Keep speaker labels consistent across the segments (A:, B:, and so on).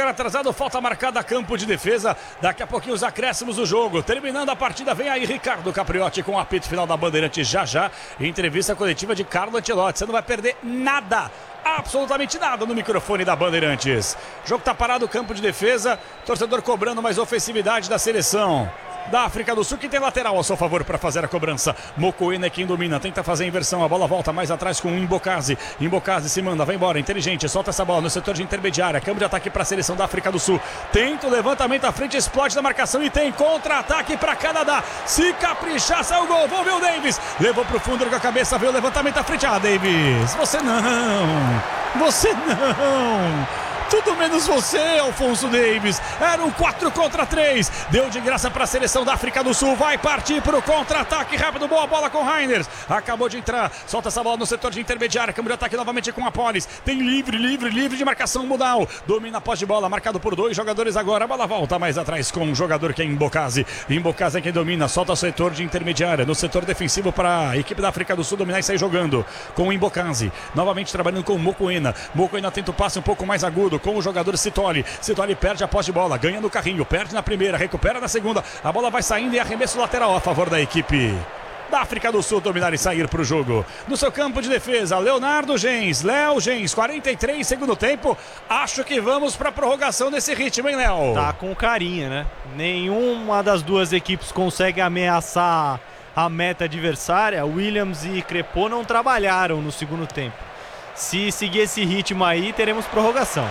A: placar atrasado, falta marcada, campo de defesa. Daqui a pouquinho os acréscimos do jogo. Terminando a partida, vem aí Ricardo Capriotti com o apito final da Bandeirantes já. Entrevista coletiva de Carlo Ancelotti. Você não vai perder nada, absolutamente nada no microfone da Bandeirantes. O jogo tá parado, campo de defesa. Torcedor cobrando mais ofensividade da seleção da África do Sul, que tem lateral ao seu favor para fazer a cobrança. Mokoena é quem domina, tenta fazer a inversão, a bola volta mais atrás com o Mbokazi. Mbokazi se manda, vai embora, inteligente, solta essa bola no setor de intermediária, câmbio de ataque para a seleção da África do Sul. Tenta o levantamento à frente, explode da marcação e tem contra-ataque para Canadá. Se caprichar, sai o gol, vamos ver o Davis. Levou pro fundo com a cabeça, veio o levantamento à frente. Ah, Davis, você não. Tudo menos você, Alfonso Davis. Era um 4 contra 3. Deu de graça para a seleção da África do Sul. Vai partir para o contra-ataque rápido. Boa bola com Reiners. Acabou de entrar. Solta essa bola no setor de intermediária. Câmbio de ataque novamente com a Polis. Tem livre de marcação modal. Domina a posse de bola. Marcado por 2 jogadores agora. A bola volta mais atrás com um jogador que é Mbokazi. Mbokazi é quem domina. Solta o setor de intermediária. No setor defensivo para a equipe da África do Sul dominar e sair jogando. Com o Mbokazi. Novamente trabalhando com o Mokoena. Mokoena tenta o passe um pouco mais agudo com o jogador Sitoli. Sitoli perde a posse de bola, ganha no carrinho, perde na primeira, recupera na segunda. A bola vai saindo e arremesso lateral a favor da equipe da África do Sul dominar e sair para o jogo. No seu campo de defesa, Leonardo Gens. Léo Gens, 43 segundo tempo. Acho que vamos para a prorrogação nesse ritmo, hein, Léo?
B: Tá com carinha, né? Nenhuma das duas equipes consegue ameaçar a meta adversária. Williams e Crepô não trabalharam no segundo tempo. Se seguir esse ritmo aí, teremos prorrogação.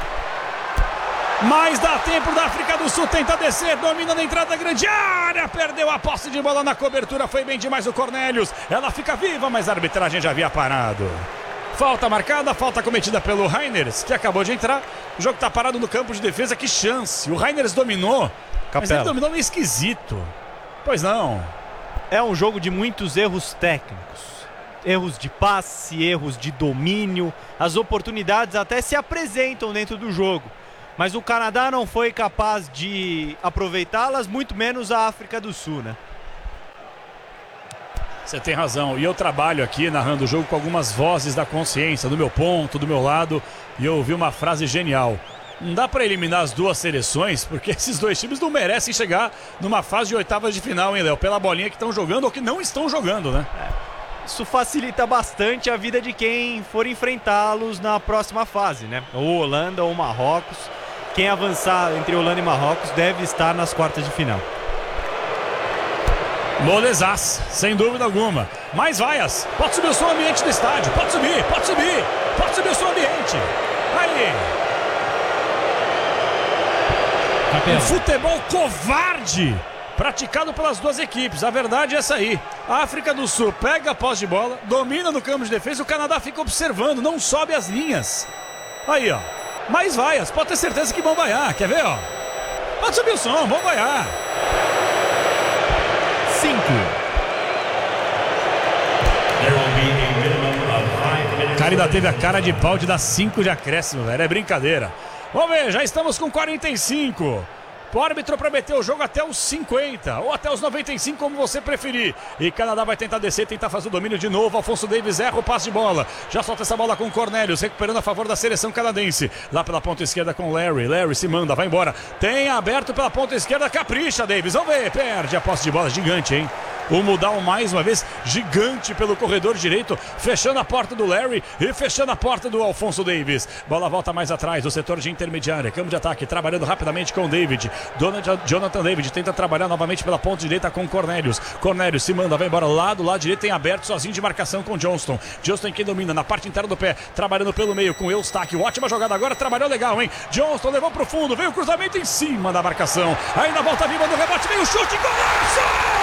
A: Mas dá tempo da África do Sul, tenta descer, domina na entrada da grande área, perdeu a posse de bola na cobertura, foi bem demais o Cornelius, ela fica viva, mas a arbitragem já havia parado. Falta marcada, falta cometida pelo Reiners, que acabou de entrar, o jogo tá parado no campo de defesa, que chance, o Reiners dominou, mas ele dominou meio esquisito, pois não.
B: É um jogo de muitos erros técnicos, erros de passe, erros de domínio, as oportunidades até se apresentam dentro do jogo. Mas o Canadá não foi capaz de aproveitá-las, muito menos a África do Sul, né?
A: Você tem razão. E eu trabalho aqui narrando o jogo com algumas vozes da consciência, do meu ponto, do meu lado. E eu ouvi uma frase genial. Não dá para eliminar as duas seleções, porque esses dois times não merecem chegar numa fase de oitavas de final, hein, Léo? Pela bolinha que estão jogando ou que não estão jogando, né?
B: Isso facilita bastante a vida de quem for enfrentá-los na próxima fase, né? Ou Holanda ou Marrocos. Quem avançar entre Holanda e Marrocos deve estar nas quartas de final.
A: Molezás, sem dúvida alguma. Mais vaias. Pode subir o som ambiente do estádio. Pode subir o som ambiente. Aí. Um futebol covarde praticado pelas duas equipes. A verdade é essa aí. A África do Sul pega a posse de bola, domina no campo de defesa. O Canadá fica observando, não sobe as linhas. Aí, ó. Mais vaias, pode ter certeza que vão vaiar. Quer ver, ó? Pode subir o som, vão vaiar.
B: 5.
A: O cara ainda teve a cara de pau de dar 5 de acréscimo, velho. É brincadeira. Vamos ver, já estamos com 45. O árbitro prometeu o jogo até os 50 ou até os 95, como você preferir. E Canadá vai tentar descer, tentar fazer o domínio de novo. Alfonso Davis erra o passe de bola. Já solta essa bola com o Cornelius, recuperando a favor da seleção canadense. Lá pela ponta esquerda com Larry. Larry se manda, vai embora. Tem aberto pela ponta esquerda, capricha Davis. Vamos ver, perde a posse de bola, gigante, hein? O Mudal mais uma vez gigante pelo corredor direito, fechando a porta do Larry e fechando a porta do Alfonso Davis. Bola volta mais atrás, o setor de intermediária, campo de ataque, trabalhando rapidamente com o David. Jonathan David tenta trabalhar novamente pela ponta direita com Cornelius. Cornelius se manda, vai embora lá do lado direito, tem aberto sozinho de marcação com Johnston. Johnston quem domina na parte interna do pé, trabalhando pelo meio com Eustáquio. Ótima jogada agora, trabalhou legal, hein? Johnston levou pro fundo, veio o cruzamento em cima da marcação. Ainda volta viva no rebote, veio o chute, golaço!